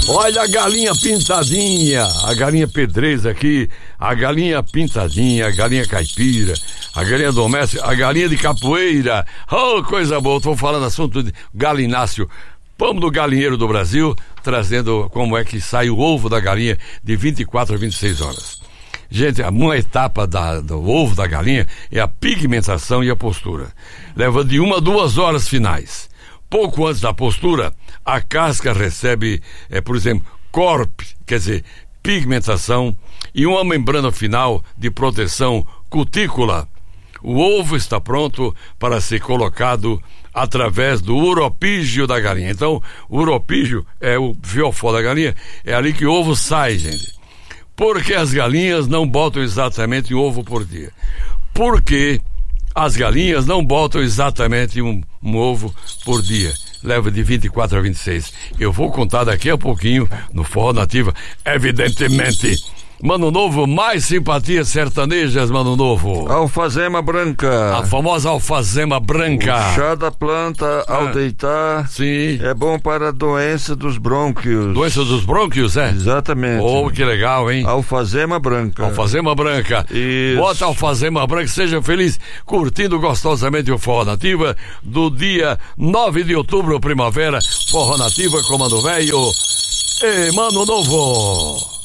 Olha a galinha pintadinha, a galinha pedreza aqui, a galinha pintadinha, a galinha caipira, a galinha doméstica, a galinha de capoeira. Oh, coisa boa, estou falando assunto de galináceo. Vamos do galinheiro do Brasil, trazendo como é que sai o ovo da galinha de 24 a 26 horas. Gente, uma etapa do ovo da galinha é a pigmentação e a postura. Leva de 1 a 2 horas finais. Pouco antes da postura, a casca recebe, por exemplo, corpe, quer dizer, pigmentação, e uma membrana final de proteção cutícula. O ovo está pronto para ser colocado através do uropígio da galinha. Então, o uropígio é o fiofó da galinha, é ali que o ovo sai, gente. Porque as galinhas não botam exatamente um ovo por dia? Porque as galinhas não botam exatamente um ovo por dia. Leva de 24 a 26. Eu vou contar daqui a pouquinho no Forró Nativa, evidentemente. Mano Novo, mais simpatias sertanejas, Mano Novo. Alfazema branca. A famosa alfazema branca. O chá da planta ao deitar. Sim. É bom para a doença dos brônquios. Doença dos brônquios, é? Exatamente. Oh, que legal, hein? Alfazema branca. Alfazema branca. Isso. Bota alfazema branca, seja feliz, curtindo gostosamente o Forró Nativa do dia 9 de outubro, primavera. Forró Nativa, Comando Velho e Mano Novo.